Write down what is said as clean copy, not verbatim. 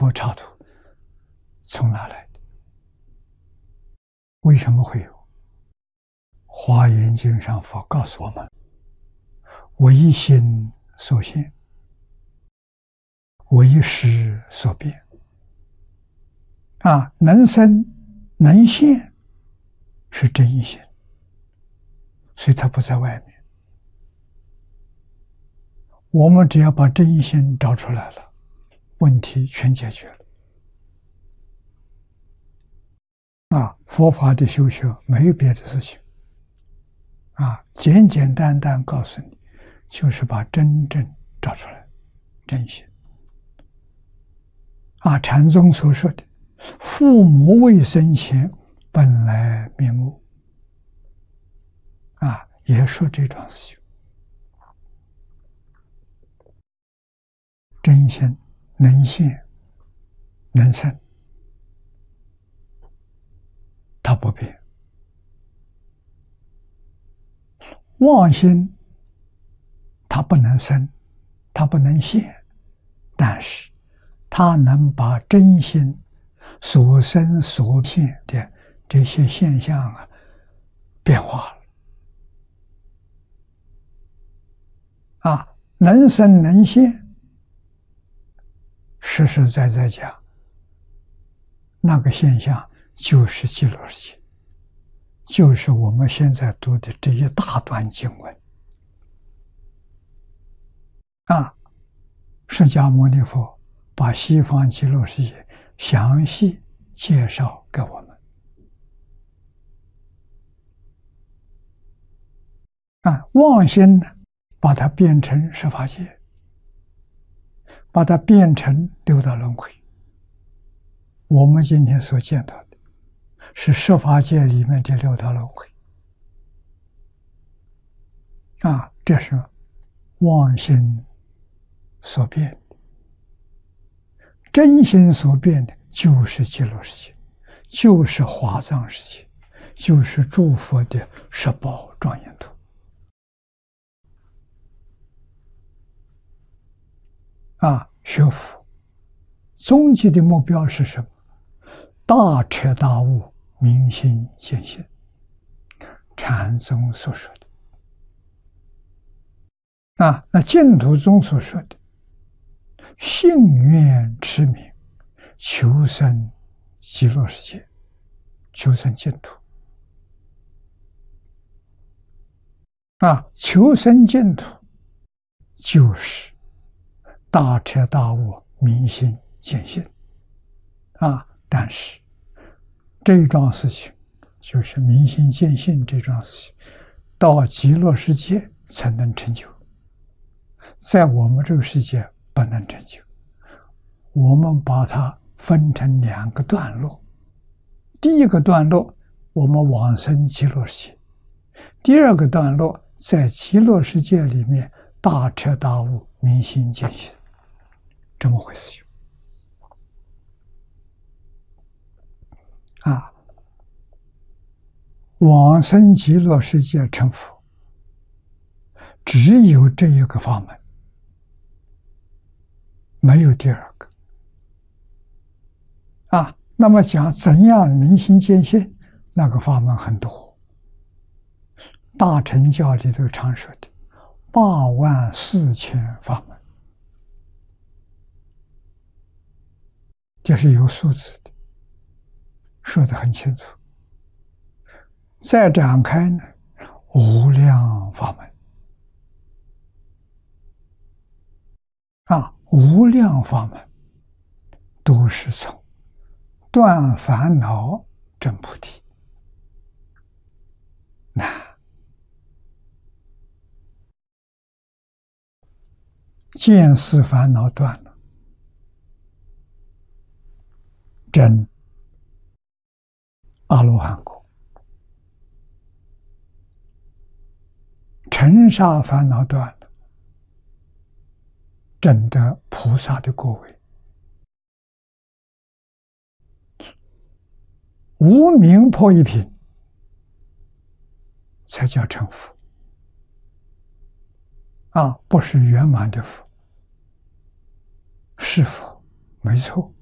佛刹土从哪来的？为什么会有？华严经上佛告诉我们：唯心所现，唯识所变。能生能现是真心，所以它不在外面。我们只要把真心找出来了，问题全解决了。佛法的修学没有别的事情，简简单单告诉你，就是把真正找出来，真心。禅宗所说的“父母未生前，本来面目”，也说这桩事情。真心能现能生，它不变。妄心它不能生，它不能现，但是它能把真心所生所现的这些现象变化了。能生能现，实实在在讲，那个现象就是极乐世界，就是我们现在读的这一大段经文。释迦牟尼佛把西方极乐世界详细介绍给我们。妄心呢，把它变成十法界，把它变成六道轮回。我们今天所见到的是十法界里面的六道轮回。这是妄心所变的，真心所变的就是极乐世界，就是华藏世界，就是诸佛的十宝庄严土。学佛终极的目标是什么？大彻大悟，明心见性。禅宗所说的那净土宗所说的信愿持名，求生极乐世界，求生净土。求生净土就是大彻大悟，明心见性。但是这桩事情就是明心见性这桩事情，到极乐世界才能成就，在我们这个世界不能成就。我们把它分成两个段落，第一个段落我们往生极乐世界，第二个段落在极乐世界里面大彻大悟，明心见性，这么回事。往生极乐世界成佛，只有这一个法门，没有第二个。那么讲怎样明心见性，那个法门很多。大乘教里头常说的84000法门，这是有数字的，说得很清楚。再展开呢，无量法门。无量法门都是从断烦恼证菩提。见思烦恼断了，证阿罗汉果；尘沙烦恼断了，证得菩萨的果位；无明破一品，才叫成佛。不是圆满的佛，是佛没错，